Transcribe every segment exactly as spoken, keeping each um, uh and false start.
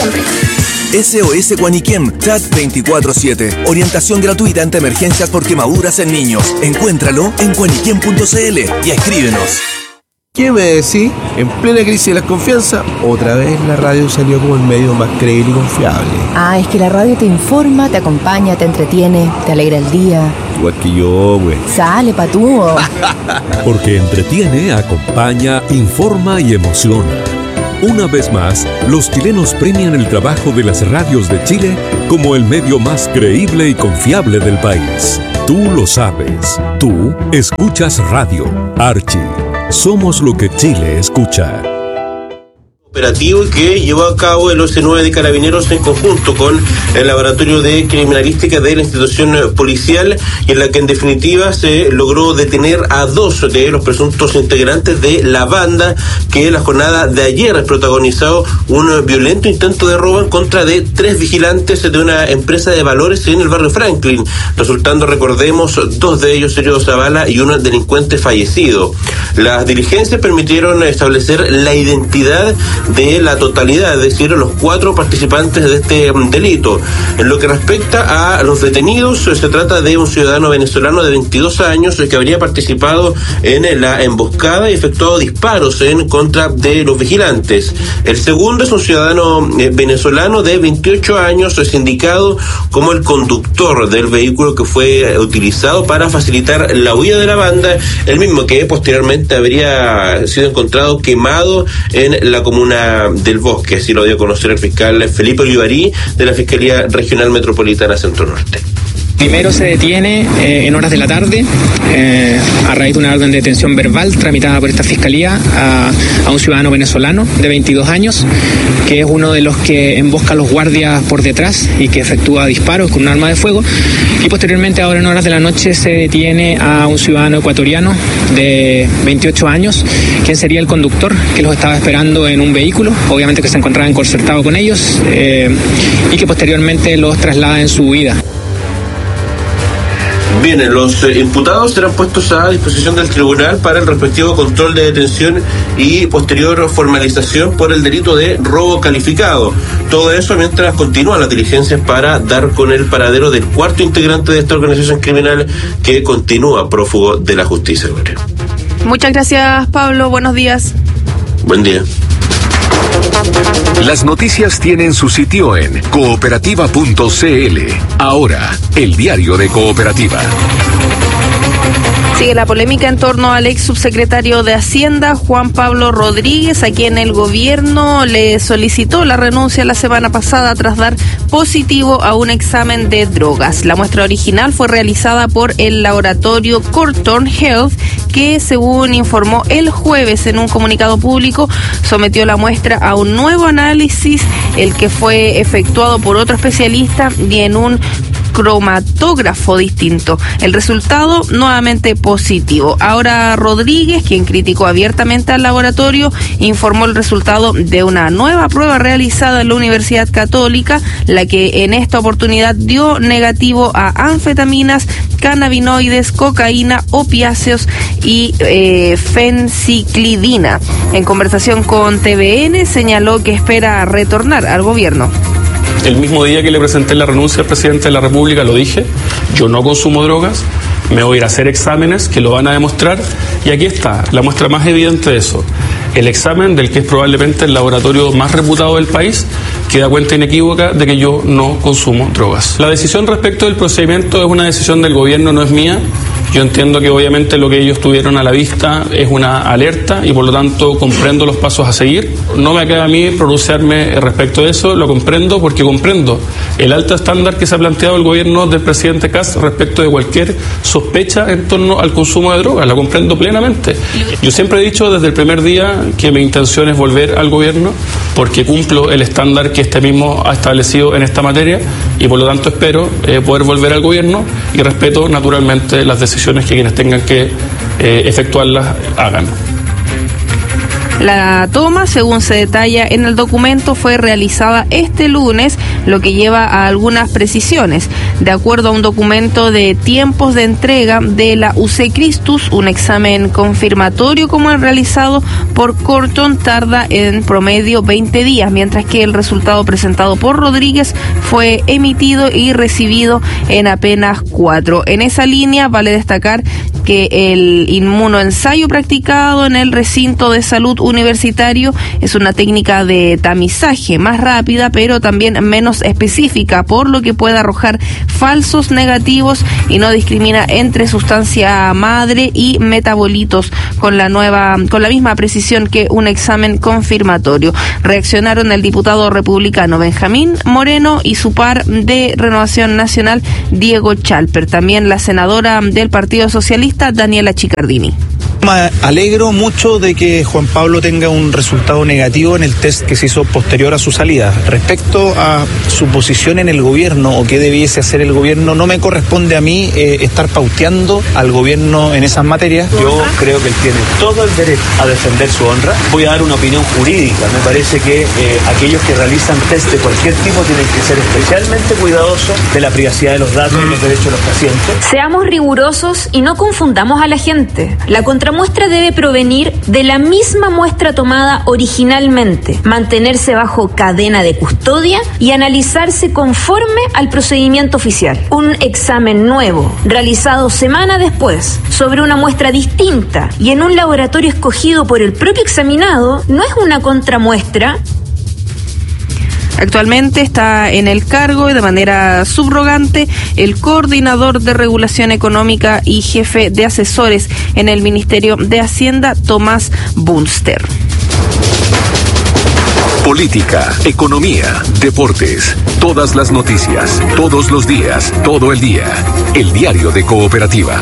S O S Guaniquem, chat veinticuatro siete. Orientación gratuita ante emergencias por quemaduras en niños. Encuéntralo en guaniquem punto c l y escríbenos. ¿Qué me decís? En plena crisis de la confianza, otra vez la radio salió como el medio más creíble y confiable. Ah, es que la radio te informa, te acompaña, te entretiene, te alegra el día. Igual que yo, güey. Sale, patúo. Porque entretiene, acompaña, informa y emociona. Una vez más, los chilenos premian el trabajo de las radios de Chile como el medio más creíble y confiable del país. Tú lo sabes. Tú escuchas radio. Archie. Somos lo que Chile escucha. Operativo que llevó a cabo el O C nueve de Carabineros en conjunto con el Laboratorio de Criminalística de la institución policial, y en la que en definitiva se logró detener a dos de los presuntos integrantes de la banda que la jornada de ayer protagonizó un violento intento de robo en contra de tres vigilantes de una empresa de valores en el barrio Franklin, resultando, recordemos, dos de ellos heridos a bala y un delincuente fallecido. Las diligencias permitieron establecer la identidad de la totalidad, es decir, los cuatro participantes de este delito. En lo que respecta a los detenidos, se trata de un ciudadano venezolano de veintidós años que habría participado en la emboscada y efectuado disparos en contra de los vigilantes. El segundo es un ciudadano venezolano de veintiocho años, es indicado como el conductor del vehículo que fue utilizado para facilitar la huida de la banda, el mismo que posteriormente habría sido encontrado quemado en la comuna del Bosque. Así lo dio a conocer el fiscal Felipe Olivarí de la Fiscalía Regional Metropolitana Centro Norte. Primero se detiene eh, en horas de la tarde, eh, a raíz de una orden de detención verbal tramitada por esta fiscalía a, a un ciudadano venezolano de veintidós años, que es uno de los que embosca a los guardias por detrás y que efectúa disparos con un arma de fuego. Y posteriormente, ahora en horas de la noche, se detiene a un ciudadano ecuatoriano de veintiocho años, quien sería el conductor, que los estaba esperando en un vehículo, obviamente que se encontraba encorsetado con ellos, eh, y que posteriormente los traslada en su huida. Bien, los eh, imputados serán puestos a disposición del tribunal para el respectivo control de detención y posterior formalización por el delito de robo calificado. Todo eso mientras continúan las diligencias para dar con el paradero del cuarto integrante de esta organización criminal que continúa prófugo de la justicia. Muchas gracias, Pablo. Buenos días. Buen día. Las noticias tienen su sitio en cooperativa punto c l. Ahora, el diario de Cooperativa. Sigue la polémica en torno al ex subsecretario de Hacienda, Juan Pablo Rodríguez, a quien el gobierno le solicitó la renuncia la semana pasada tras dar positivo a un examen de drogas. La muestra original fue realizada por el laboratorio Corton Health, que, según informó el jueves en un comunicado público, sometió la muestra a un nuevo análisis, el que fue efectuado por otro especialista y en un cromatógrafo distinto. El resultado nuevamente positivo. Ahora Rodríguez, quien criticó abiertamente al laboratorio, informó el resultado de una nueva prueba realizada en la Universidad Católica, la que en esta oportunidad dio negativo a anfetaminas, cannabinoides, cocaína, opiáceos y eh, fenciclidina. En conversación con T V N señaló que espera retornar al gobierno. El mismo día que le presenté la renuncia al presidente de la República lo dije: yo no consumo drogas, me voy a ir a hacer exámenes que lo van a demostrar, y aquí está la muestra más evidente de eso. El examen del que es probablemente el laboratorio más reputado del país, que da cuenta inequívoca de que yo no consumo drogas. La decisión respecto del procedimiento es una decisión del gobierno, no es mía. Yo entiendo que obviamente lo que ellos tuvieron a la vista es una alerta y por lo tanto comprendo los pasos a seguir. No me queda a mí pronunciarme respecto de eso, lo comprendo porque comprendo el alto estándar que se ha planteado el gobierno del presidente Kast respecto de cualquier sospecha en torno al consumo de drogas, la comprendo plenamente. Yo siempre he dicho desde el primer día que mi intención es volver al gobierno porque cumplo el estándar que este mismo ha establecido en esta materia y por lo tanto espero eh, poder volver al gobierno y respeto naturalmente las decisiones que quienes tengan que eh, efectuarlas hagan. La toma, según se detalla en el documento, fue realizada este lunes, lo que lleva a algunas precisiones. De acuerdo a un documento de tiempos de entrega de la U C Christus, un examen confirmatorio como el realizado por Corton tarda en promedio veinte días, mientras que el resultado presentado por Rodríguez fue emitido y recibido en apenas cuatro. En esa línea vale destacar que el inmunoensayo practicado en el recinto de salud universitario es una técnica de tamizaje más rápida, pero también menos específica, por lo que puede arrojar falsos negativos y no discrimina entre sustancia madre y metabolitos con la nueva, con la misma precisión que un examen confirmatorio. Reaccionaron el diputado republicano Benjamín Moreno y su par de Renovación Nacional, Diego Chalper. También la senadora del Partido Socialista, Daniela Chicardini. Me alegro mucho de que Juan Pablo tenga un resultado negativo en el test que se hizo posterior a su salida. Respecto a su posición en el gobierno o qué debiese hacer el gobierno, no me corresponde a mí eh, estar pauteando al gobierno en esas materias. Yo creo que él tiene todo el derecho a defender su honra. Voy a dar una opinión jurídica. Me parece que eh, aquellos que realizan test de cualquier tipo tienen que ser especialmente cuidadosos de la privacidad de los datos y los derechos de los pacientes. Seamos rigurosos y no confundamos a la gente. La contramuestra debe provenir de la misma muestra tomada originalmente, mantenerse bajo cadena de custodia y analizarse conforme al procedimiento oficial. Un examen nuevo, realizado semana después, sobre una muestra distinta y en un laboratorio escogido por el propio examinado, no es una contramuestra. Actualmente está en el cargo y de manera subrogante el coordinador de regulación económica y jefe de asesores en el Ministerio de Hacienda, Tomás Bunster. Política, economía, deportes, todas las noticias, todos los días, todo el día. El diario de Cooperativa.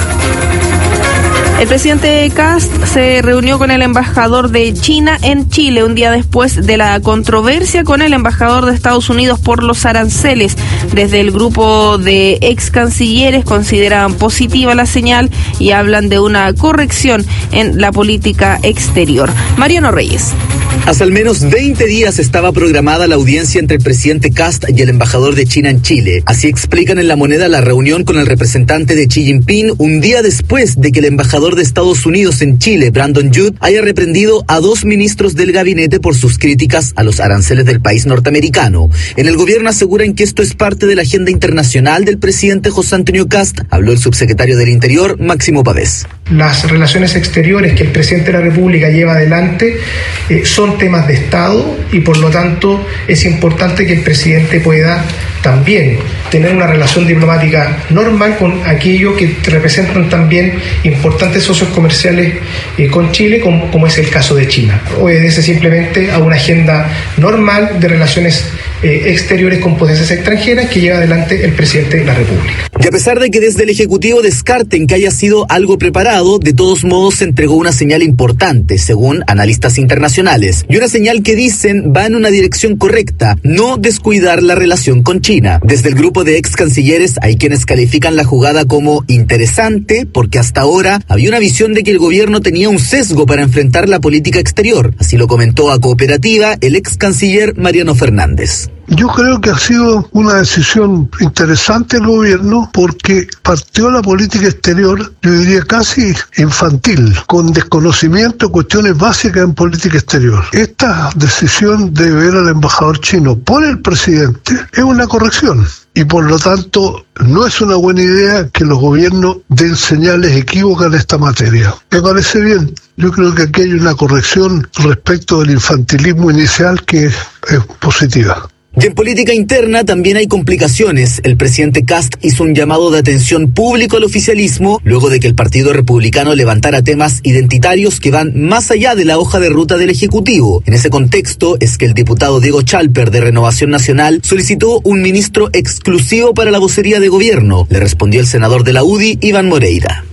El presidente Kast se reunió con el embajador de China en Chile un día después de la controversia con el embajador de Estados Unidos por los aranceles. Desde el grupo de ex cancilleres consideran positiva la señal y hablan de una corrección en la política exterior. Mariano Reyes. Hace al menos veinte días estaba programada la audiencia entre el presidente Kast y el embajador de China en Chile. Así explican en La Moneda la reunión con el representante de Xi Jinping un día después de que el embajador de Estados Unidos en Chile, Brandon Judd, haya reprendido a dos ministros del gabinete por sus críticas a los aranceles del país norteamericano. En el gobierno aseguran que esto es parte de la agenda internacional del presidente José Antonio Kast. Habló el subsecretario del Interior, Máximo Pavés. Las relaciones exteriores que el presidente de la República lleva adelante eh, son temas de Estado y por lo tanto es importante que el presidente pueda también tener una relación diplomática normal con aquellos que representan también importantes socios comerciales eh, con Chile, como, como es el caso de China. Obedece simplemente a una agenda normal de relaciones eh, exteriores con potencias extranjeras que lleva adelante el presidente de la República. Y a pesar de que desde el Ejecutivo descarten que haya sido algo preparado, de todos modos se entregó una señal importante, según analistas internacionales, y una señal que dicen va en una dirección correcta: no descuidar la relación con China. Desde el grupo de ex cancilleres hay quienes califican la jugada como interesante porque hasta ahora había una visión de que el gobierno tenía un sesgo para enfrentar la política exterior. Así lo comentó a Cooperativa el ex canciller Mariano Fernández. Yo creo que ha sido una decisión interesante el gobierno porque partió la política exterior, yo diría casi infantil, con desconocimiento de cuestiones básicas en política exterior. Esta decisión de ver al embajador chino por el presidente es una corrección. Y por lo tanto, no es una buena idea que los gobiernos den señales equívocas en esta materia. Me parece bien. Yo creo que aquí hay una corrección respecto del infantilismo inicial que es positiva. Y en política interna también hay complicaciones. El presidente Kast hizo un llamado de atención público al oficialismo luego de que el Partido Republicano levantara temas identitarios que van más allá de la hoja de ruta del Ejecutivo. En ese contexto es que el diputado Diego Chalper de Renovación Nacional solicitó un ministro exclusivo para la vocería de gobierno. Le respondió el senador de la U D I, Iván Moreira.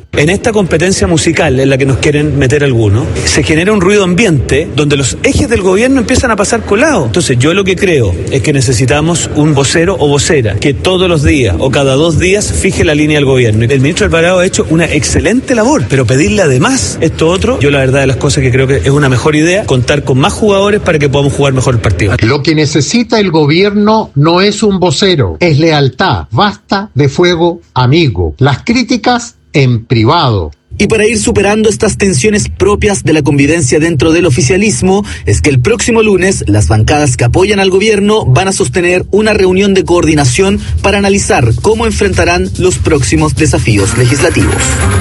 En esta competencia musical en la que nos quieren meter algunos, se genera un ruido ambiente donde los ejes del gobierno empiezan a pasar colado. Entonces yo lo que creo es que necesitamos un vocero o vocera que todos los días o cada dos días fije la línea del gobierno. El ministro Alvarado ha hecho una excelente labor, pero pedirle además esto otro, yo la verdad de las cosas que creo que es una mejor idea, contar con más jugadores para que podamos jugar mejor el partido. Lo que necesita el gobierno no es un vocero, es lealtad. Basta de fuego amigo. Las críticas en privado. Y para ir superando estas tensiones propias de la convivencia dentro del oficialismo, es que el próximo lunes las bancadas que apoyan al gobierno van a sostener una reunión de coordinación para analizar cómo enfrentarán los próximos desafíos legislativos.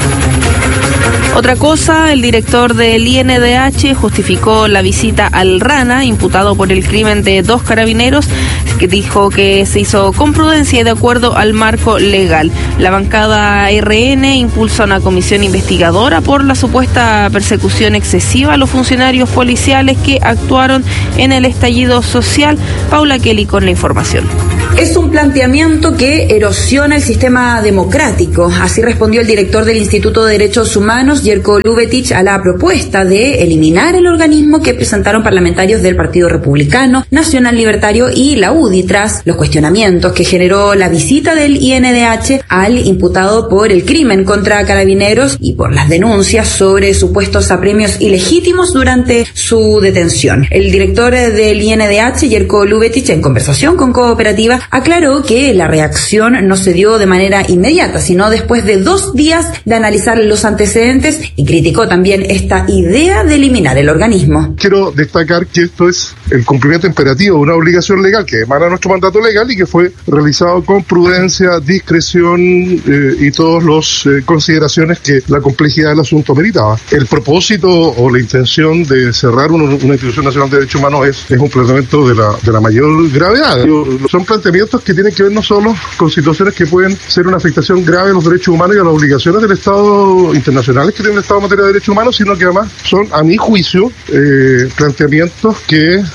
Otra cosa, el director del I N D H justificó la visita al Rana, imputado por el crimen de dos carabineros, que dijo que se hizo con prudencia y de acuerdo al marco legal. La bancada R N impulsa una comisión investigadora por la supuesta persecución excesiva a los funcionarios policiales que actuaron en el estallido social. Paula Kelly con la información. Es un planteamiento que erosiona el sistema democrático. Así respondió el director del Instituto de Derechos Humanos, Jerko Lubetich, a la propuesta de eliminar el organismo que presentaron parlamentarios del Partido Republicano, Nacional Libertario y la U D I tras los cuestionamientos que generó la visita del I N D H al imputado por el crimen contra carabineros y por las denuncias sobre supuestos apremios ilegítimos durante su detención. El director del I N D H, Jerko Lubetich, en conversación con Cooperativa, aclaró que la reacción no se dio de manera inmediata, sino después de dos días de analizar los antecedentes, y criticó también esta idea de eliminar el organismo. Quiero destacar que esto es el cumplimiento imperativo de una obligación legal que emana nuestro mandato legal y que fue realizado con prudencia, discreción eh, y todas las eh, consideraciones que la complejidad del asunto meritaba. El propósito o la intención de cerrar una, una institución nacional de derechos humanos es, es un planteamiento de la, de la mayor gravedad. Son planteamientos que tienen que ver no solo con situaciones que pueden ser una afectación grave a los derechos humanos y a las obligaciones del Estado internacionales que tiene el Estado en materia de derechos humanos, sino que además son, a mi juicio, eh, planteamientos que eh,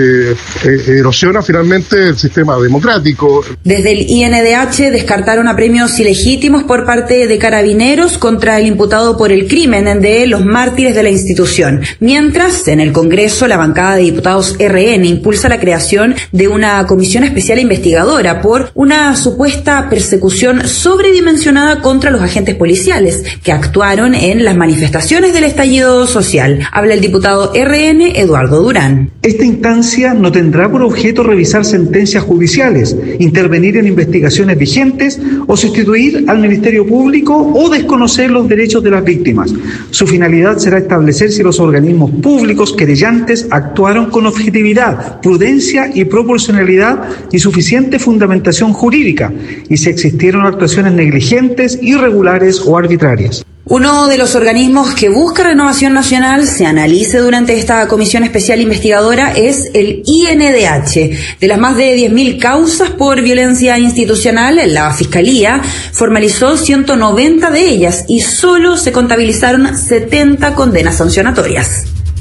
eh, erosionan finalmente el sistema democrático. Desde el I N D H descartaron apremios ilegítimos por parte de carabineros contra el imputado por el crimen de los mártires de la institución. Mientras, en el Congreso, la bancada de diputados R N impulsa la creación de una comisión especial investigadora por una supuesta persecución sobredimensionada contra los agentes policiales que actuaron en las manifestaciones del estallido social. Habla el diputado R N, Eduardo Durán. Esta instancia no tendrá por objeto revisar sentencias judiciales, intervenir en investigaciones vigentes o sustituir al Ministerio Público o desconocer los derechos de las víctimas. Su finalidad será establecer si los organismos públicos querellantes actuaron con objetividad, prudencia y proporcionalidad y suficiente fundamentación jurídica y si existieron actuaciones negligentes, irregulares o arbitrarias. Uno de los organismos que busca renovación nacional se analice durante esta comisión especial investigadora es el I N D H. De las más de diez mil causas por violencia institucional, la Fiscalía formalizó ciento noventa de ellas y solo se contabilizaron setenta condenas sancionatorias.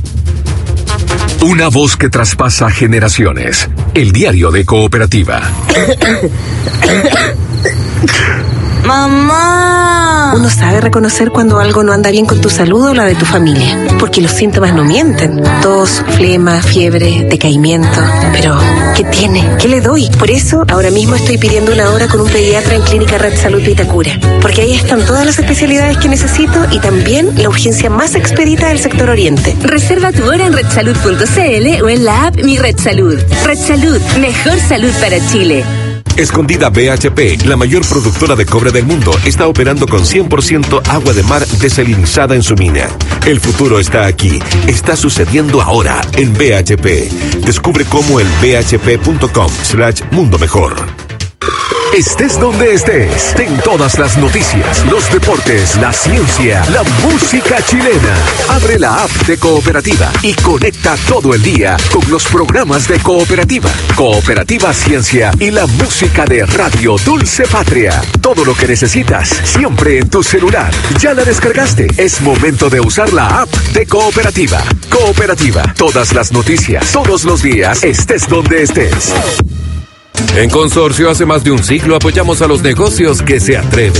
Una voz que traspasa generaciones. El diario de Cooperativa. ¡Mamá! Uno sabe reconocer cuando algo no anda bien con tu salud o la de tu familia, porque los síntomas no mienten. Tos, flema, fiebre, decaimiento. Pero, ¿qué tiene? ¿Qué le doy? Por eso, ahora mismo estoy pidiendo una hora con un pediatra en Clínica Red Salud Vitacura, porque ahí están todas las especialidades que necesito y también la urgencia más expedita del sector oriente. Reserva tu hora en red salud punto c l o en la app Mi Red Salud. Red Salud, mejor salud para Chile. Escondida B H P, la mayor productora de cobre del mundo, está operando con cien por ciento agua de mar desalinizada en su mina. El futuro está aquí, está sucediendo ahora en B H P. Descubre cómo en b h p punto com slash mundo mejor. Estés donde estés, ten todas las noticias, los deportes, la ciencia, la música chilena. Abre la app de Cooperativa y conecta todo el día con los programas de Cooperativa, Cooperativa Ciencia y la música de Radio Dulce Patria. Todo lo que necesitas, siempre en tu celular. ¿Ya la descargaste? Es momento de usar la app de Cooperativa. Cooperativa, todas las noticias, todos los días, estés donde estés. En Consorcio, hace más de un siglo apoyamos a los negocios que se atreven.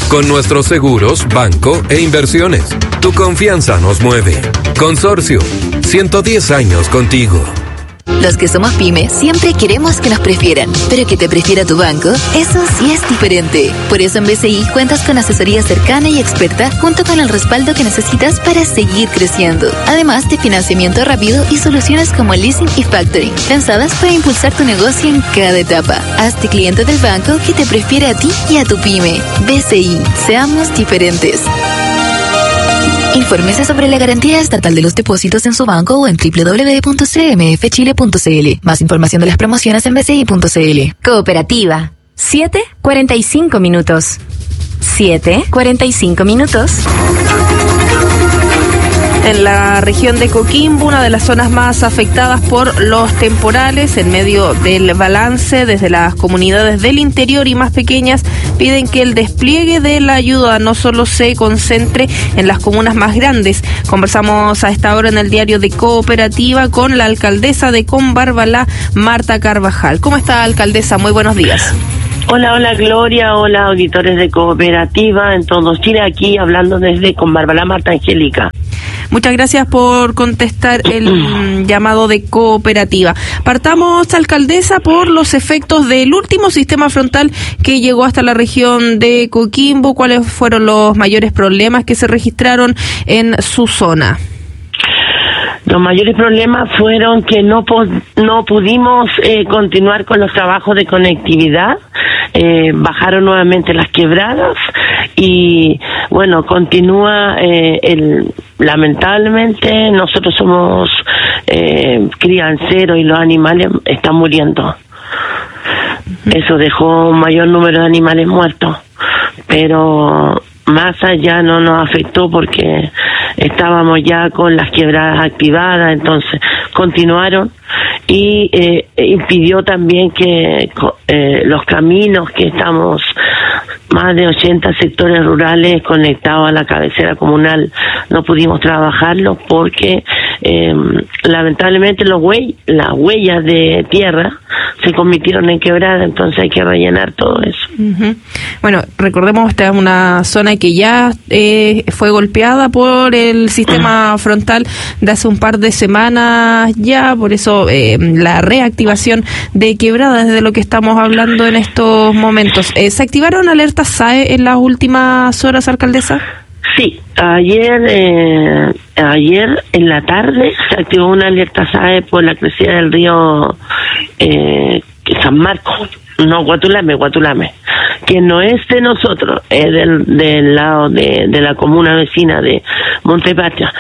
con nuestros seguros, banco e inversiones. Tu confianza nos mueve. Consorcio, ciento diez años contigo. Los que somos pyme siempre queremos que nos prefieran, pero que te prefiera tu banco, eso sí es diferente. Por eso en B C I cuentas con asesoría cercana y experta junto con el respaldo que necesitas para seguir creciendo. Además de financiamiento rápido y soluciones como leasing y factoring, pensadas para impulsar tu negocio en cada etapa. Hazte cliente del banco que te prefiere a ti y a tu pyme. B C I, seamos diferentes. Infórmese sobre la garantía estatal de los depósitos en su banco o en doble u doble u doble u punto c m f chile punto c l. Más información de las promociones en b c i punto c l. Cooperativa. siete cuarenta y cinco minutos. siete cuarenta y cinco minutos. En la región de Coquimbo, una de las zonas más afectadas por los temporales, en medio del balance, desde las comunidades del interior y más pequeñas, piden que el despliegue de la ayuda no solo se concentre en las comunas más grandes. Conversamos a esta hora en el diario de Cooperativa con la alcaldesa de Combarbalá, Marta Carvajal. ¿Cómo está, alcaldesa? Muy buenos días. Hola, hola Gloria, hola auditores de Cooperativa en todo Chile, aquí hablando desde Combarbalá, Marta Angélica. Muchas gracias por contestar el llamado de Cooperativa. Partamos, alcaldesa, por los efectos del último sistema frontal que llegó hasta la región de Coquimbo. ¿Cuáles fueron los mayores problemas que se registraron en su zona? Los mayores problemas fueron que no no pudimos eh, continuar con los trabajos de conectividad, eh, bajaron nuevamente las quebradas y bueno, continúa eh, el lamentablemente nosotros somos eh, crianceros y los animales están muriendo. Eso dejó un mayor número de animales muertos, pero más allá no nos afectó porque estábamos ya con las quebradas activadas, entonces continuaron y eh, impidió también que eh, los caminos que estamos, más de ochenta sectores rurales conectados a la cabecera comunal, no pudimos trabajarlos porque eh, lamentablemente los huell las huellas de tierra se convirtieron en quebrada, entonces hay que rellenar todo eso. Uh-huh. Bueno, recordemos, esta es una zona que ya eh, fue golpeada por el sistema frontal de hace un par de semanas ya, por eso eh, la reactivación de quebradas, de lo que estamos hablando en estos momentos. Eh, ¿Se activaron alertas S A E en las últimas horas, alcaldesa? Sí, ayer eh, ayer en la tarde se activó una alerta S A E por la crecida del río eh, San Marcos, no, Guatulame, Guatulame, que no es de nosotros, es del, del lado de, de la comuna vecina de Montepatria.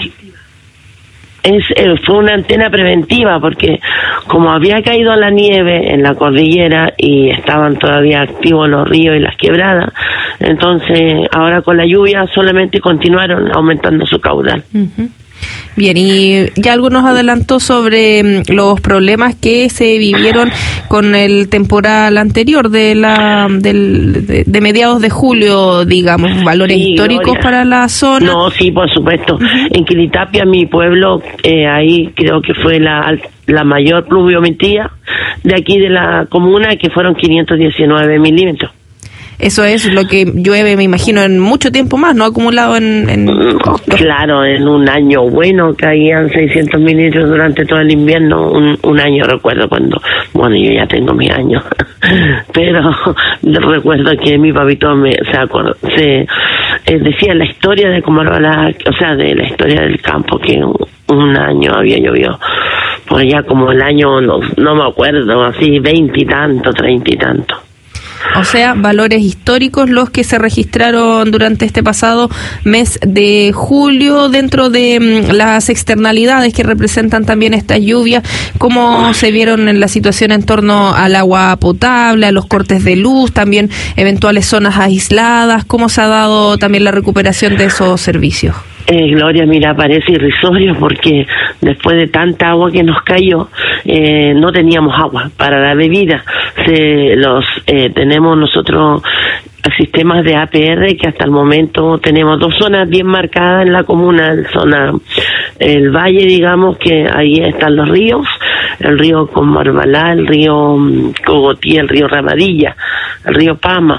Es, eh, fue una antena preventiva porque como había caído la nieve en la cordillera y estaban todavía activos los ríos y las quebradas, entonces ahora con la lluvia solamente continuaron aumentando su caudal. Uh-huh. Bien, y ya algo nos adelantó sobre los problemas que se vivieron con el temporal anterior de la del, de, de mediados de julio, digamos, valores sí, históricos Gloria. Para la zona. No, sí, por supuesto. Uh-huh. En Quilitapia, mi pueblo, eh, ahí creo que fue la la mayor pluviometría de aquí de la comuna, que fueron quinientos diecinueve milímetros. Eso es lo que llueve, me imagino, en mucho tiempo más, ¿no? Acumulado en... en... Claro, en un año bueno caían seiscientos mililitros durante todo el invierno, un, un año recuerdo cuando, bueno, yo ya tengo mis años, pero recuerdo que mi papito me se, acord, se eh, decía la historia de cómo era la, o sea, de la historia del campo, que un, un año había llovido, por allá como el año, no, no me acuerdo, así veinte y tanto, treinta y tanto. O sea, valores históricos los que se registraron durante este pasado mes de julio, dentro de um, las externalidades que representan también estas lluvias. ¿Cómo se vieron en la situación en torno al agua potable, a los cortes de luz, también eventuales zonas aisladas? ¿Cómo se ha dado también la recuperación de esos servicios? Eh, Gloria, mira, parece irrisorio porque después de tanta agua que nos cayó, eh, no teníamos agua para la bebida. Se, los eh, tenemos nosotros sistemas de A P R que hasta el momento tenemos dos zonas bien marcadas en la comuna, la zona, el valle, digamos, que ahí están los ríos, el río Combarbalá, el río Cogotí, el río Ramadilla, el río Pama.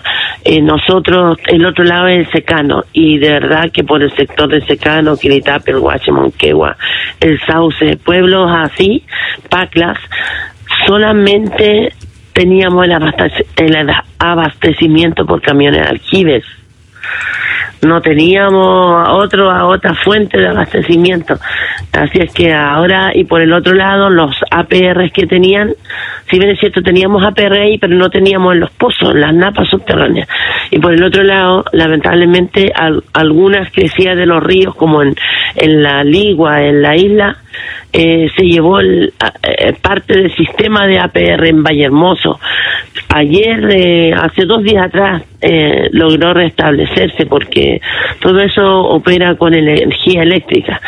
Eh, nosotros, el otro lado es el secano, y de verdad que por el sector del secano, Quiritape, el Guache, Monquegua, el Sauce, pueblos así, Paclas, solamente teníamos el, abastec- el abastecimiento por camiones de aljibes. No teníamos otro a otra fuente de abastecimiento. Así es que ahora, y por el otro lado, los A P Rs que tenían, si bien es cierto, teníamos A P R ahí, pero no teníamos en los pozos, las napas subterráneas. Y por el otro lado, lamentablemente, al, algunas crecidas de los ríos, como en, en la Ligua, en la isla, eh, se llevó el, eh, parte del sistema de A P R en Vallehermoso. Ayer, eh, hace dos días atrás, eh, logró restablecerse porque todo eso opera con energía eléctrica.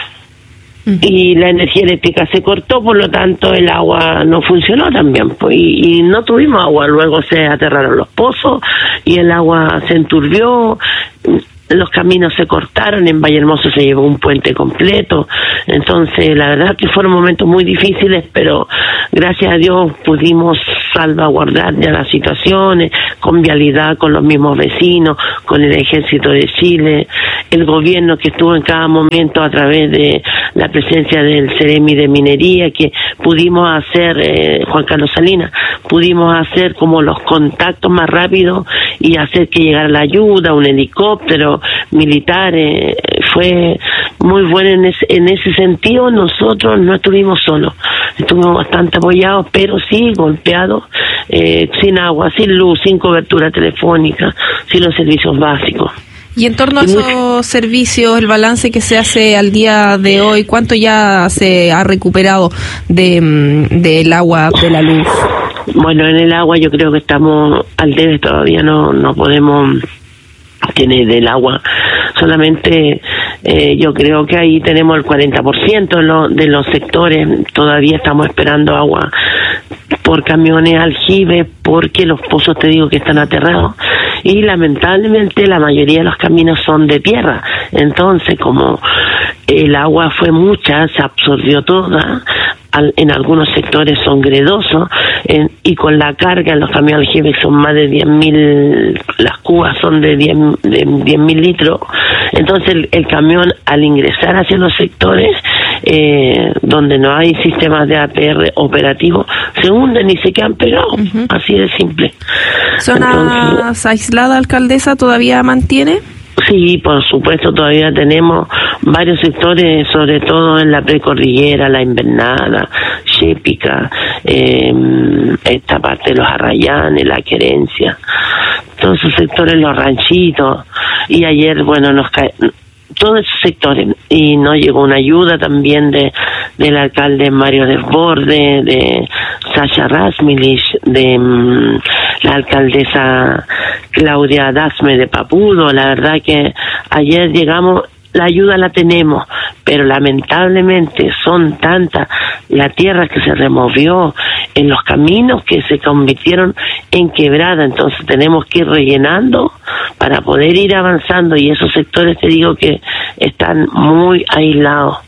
Y la energía eléctrica se cortó, por lo tanto el agua no funcionó también, pues, y, y no tuvimos agua. Luego se aterraron los pozos y el agua se enturbió, los caminos se cortaron, en Vallehermoso se llevó un puente completo. Entonces la verdad que fueron momentos muy difíciles, pero gracias a Dios pudimos salvaguardar ya las situaciones, con vialidad, con los mismos vecinos, con el Ejército de Chile, el gobierno que estuvo en cada momento a través de la presencia del Ceremi de Minería, que pudimos hacer, eh, Juan Carlos Salinas, pudimos hacer como los contactos más rápidos y hacer que llegara la ayuda, un helicóptero militar. Eh, fue muy bueno en ese, en ese sentido. Nosotros no estuvimos solos, estuvimos bastante apoyados, pero sí golpeados, eh, sin agua, sin luz, sin cobertura telefónica, sin los servicios básicos. Y en torno a esos servicios, el balance que se hace al día de hoy, ¿cuánto ya se ha recuperado de del agua, de la luz? Bueno, en el agua yo creo que estamos al debe, todavía no no podemos tener del agua. Solamente eh, yo creo que ahí tenemos el cuarenta por ciento de, lo, de los sectores, todavía estamos esperando agua por camiones aljibes, porque los pozos, te digo, que están aterrados. Y lamentablemente la mayoría de los caminos son de tierra, entonces como el agua fue mucha, se absorbió toda, al, en algunos sectores son gredosos, en, y con la carga en los camiones aljibes son más de diez mil, las cubas son de diez mil litros, entonces el, el camión al ingresar hacia los sectores eh, donde no hay sistemas de A P R operativos, se hunden y se quedan pegados, uh-huh. Así de simple. ¿Zonas Entonces, aisladas, alcaldesa, todavía mantiene? Sí, por supuesto, todavía tenemos varios sectores, sobre todo en la precordillera, la Invernada, Xépica, eh, esta parte de los Arrayanes, la Querencia, todos esos sectores, los ranchitos, y ayer, bueno, nos cae todos esos sectores, y nos llegó una ayuda también de del alcalde Mario Desborde, de Sasha Rasmilich, de um, la alcaldesa Claudia Dasme de Papudo. La verdad que ayer llegamos, la ayuda la tenemos, pero lamentablemente son tantas la tierra que se removió en los caminos que se convirtieron en quebrada, entonces tenemos que ir rellenando para poder ir avanzando, y esos sectores, te digo, que están muy aislados.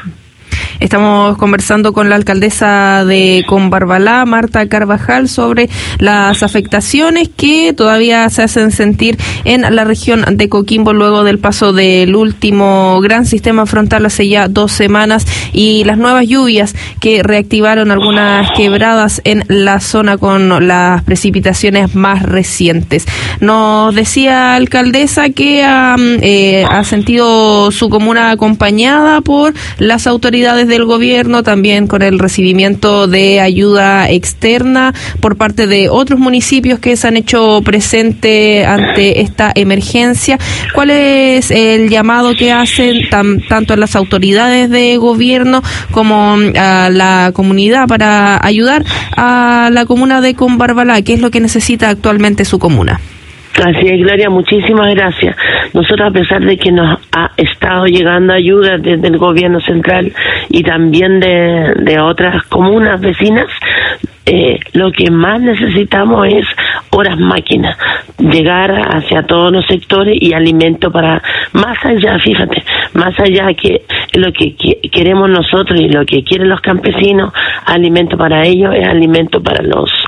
Estamos conversando con la alcaldesa de Combarbalá, Marta Carvajal, sobre las afectaciones que todavía se hacen sentir en la región de Coquimbo luego del paso del último gran sistema frontal hace ya dos semanas y las nuevas lluvias que reactivaron algunas quebradas en la zona con las precipitaciones más recientes. Nos decía, alcaldesa, que ha, eh, ha sentido su comuna acompañada por las autoridades del gobierno, también con el recibimiento de ayuda externa por parte de otros municipios que se han hecho presente ante esta emergencia. ¿Cuál es el llamado que hacen tan, tanto a las autoridades de gobierno como a la comunidad para ayudar a la comuna de Combarbalá? ¿Qué es lo que necesita actualmente su comuna? Así es, Gloria, muchísimas gracias. Nosotros, a pesar de que nos ha estado llegando ayuda desde el gobierno central y también de, de otras comunas vecinas, eh, lo que más necesitamos es horas máquinas, llegar hacia todos los sectores y alimento para, más allá, fíjate, más allá que lo que qu- queremos nosotros y lo que quieren los campesinos, alimento para ellos es alimento para los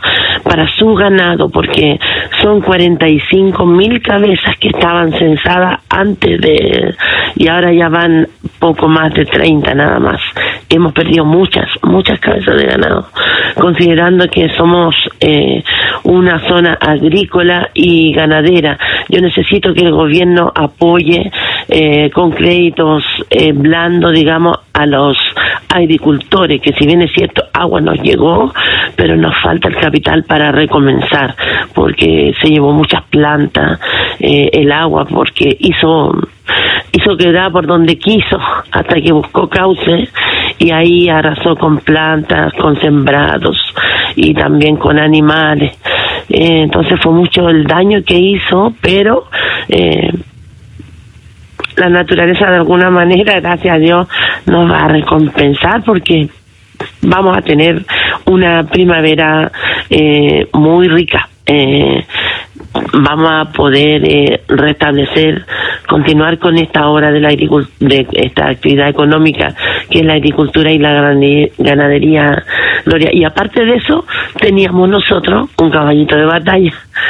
para su ganado, porque son cuarenta y cinco mil cabezas que estaban censadas antes de, y ahora ya van poco más de treinta nada más. Hemos perdido muchas, muchas cabezas de ganado, considerando que somos eh, una zona agrícola y ganadera. Yo necesito que el gobierno apoye eh, con créditos eh, blandos, digamos, a los agricultores, que si bien es cierto, agua nos llegó, pero nos falta el capital para recomenzar, porque se llevó muchas plantas, eh, el agua, porque hizo hizo quedar por donde quiso, hasta que buscó cauce, y ahí arrasó con plantas, con sembrados, y también con animales. Eh, entonces fue mucho el daño que hizo, pero eh, la naturaleza de alguna manera, gracias a Dios, nos va a recompensar, porque vamos a tener una primavera eh, muy rica. Eh, vamos a poder eh, restablecer, continuar con esta obra de la agricult- de esta actividad económica que es la agricultura y la ganadería, Gloria. Y aparte de eso, teníamos nosotros un caballito de batalla,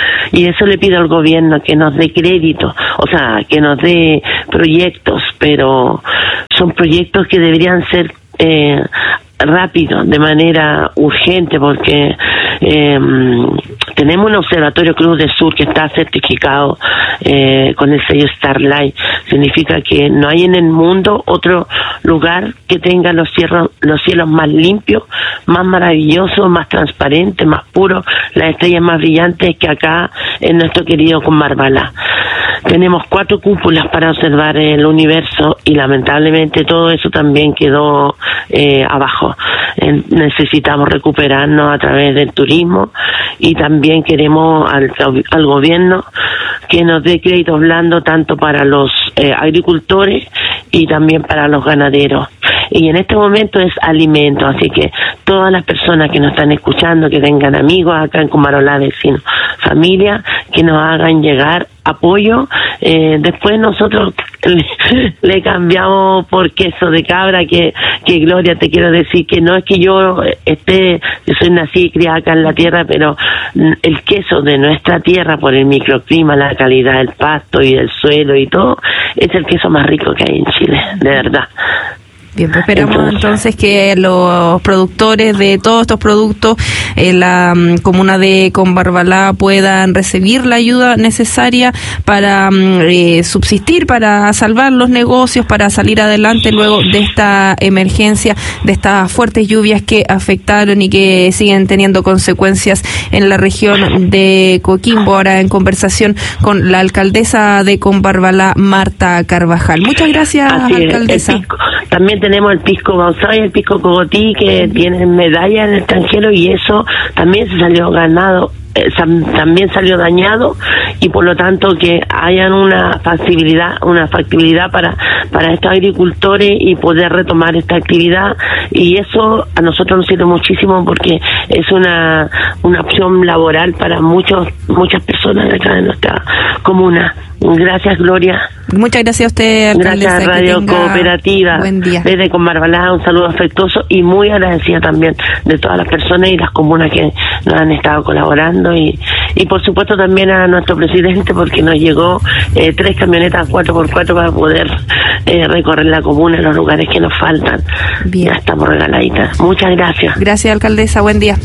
y eso le pido al gobierno, que nos dé crédito, o sea, que nos dé proyectos, pero son proyectos que deberían ser eh, rápido, de manera urgente, porque eh, tenemos un observatorio Cruz del Sur que está certificado eh, con el sello Starlight. Significa que no hay en el mundo otro lugar que tenga los cielos, los cielos más limpios, más maravillosos, más transparentes, más puros, las estrellas más brillantes que acá en nuestro querido Combarbalá. Tenemos cuatro cúpulas para observar el universo, y lamentablemente todo eso también quedó eh, abajo. Eh, necesitamos recuperarnos a través del turismo, y también queremos al, al gobierno que nos dé créditos blandos tanto para los eh, agricultores y también para los ganaderos. Y en este momento es alimento, así que todas las personas que nos están escuchando, que tengan amigos acá en Comarolá, vecinos, familia, que nos hagan llegar apoyo. Eh, después nosotros le, le cambiamos por queso de cabra, que, que Gloria, te quiero decir que no es que yo esté, yo soy nacida y criada acá en la tierra, pero el queso de nuestra tierra, por el microclima, la calidad del pasto y del suelo y todo, es el queso más rico que hay en Chile, de verdad. Bien, pues esperamos entonces, entonces que los productores de todos estos productos en la um, comuna de Combarbalá puedan recibir la ayuda necesaria para um, eh, subsistir, para salvar los negocios, para salir adelante luego de esta emergencia, de estas fuertes lluvias que afectaron y que siguen teniendo consecuencias en la región de Coquimbo. Ahora en conversación con la alcaldesa de Combarbalá, Marta Carvajal. Muchas gracias, así alcaldesa. Es, también tenemos el pisco bausá y el pisco cogotí, que tienen medalla en el extranjero, y eso también se salió ganado, eh, también salió dañado, y por lo tanto que hayan una factibilidad, una factibilidad para para estos agricultores y poder retomar esta actividad. Y eso a nosotros nos sirve muchísimo, porque es una una opción laboral para muchos muchas personas de acá de nuestra comuna. Gracias, Gloria. Muchas gracias a usted, alcaldesa. Gracias, Radio Cooperativa. Buen día. Desde Combarbalá, un saludo afectuoso y muy agradecida también de todas las personas y las comunas que nos han estado colaborando, y, y por supuesto también a nuestro presidente, porque nos llegó eh, tres camionetas cuatro por cuatro para poder eh, recorrer la comuna en los lugares que nos faltan. Bien. Ya estamos regaladitas. Muchas gracias. Gracias, alcaldesa. Buen día.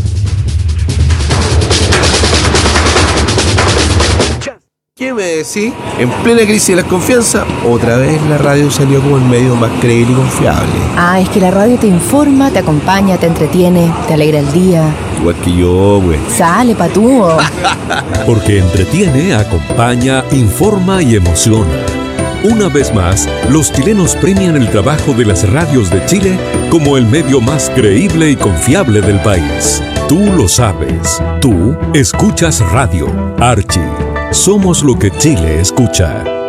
¿Qué me decís? En plena crisis de la confianza, otra vez la radio salió como el medio más creíble y confiable. Ah, es que la radio te informa, te acompaña, te entretiene, te alegra el día. Igual que yo, güey. Sale, patúo. Porque entretiene, acompaña, informa y emociona. Una vez más, los chilenos premian el trabajo de las radios de Chile como el medio más creíble y confiable del país. Tú lo sabes. Tú escuchas radio. Archie. Somos lo que Chile escucha.